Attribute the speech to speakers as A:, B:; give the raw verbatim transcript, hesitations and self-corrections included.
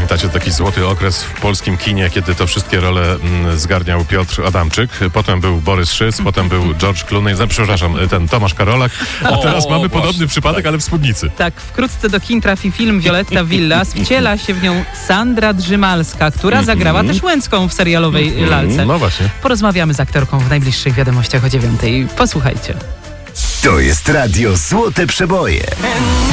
A: Pamiętacie taki złoty okres w polskim kinie, kiedy to wszystkie role mm, zgarniał Piotr Adamczyk, potem był Borys Szyc, potem był George Clooney, no, przepraszam, ten Tomasz Karolak, a teraz
B: O,
A: mamy
B: właśnie,
A: podobny przypadek,
B: tak.
A: ale w spódnicy.
C: Tak, wkrótce do kin trafi film Violetta Villas. Wciela się w nią Sandra Drzymalska, która zagrała też Łęcką w serialowej lalce.
A: No właśnie.
C: Porozmawiamy z aktorką w najbliższych wiadomościach o dziewiątej. Posłuchajcie.
D: To jest radio Złote Przeboje.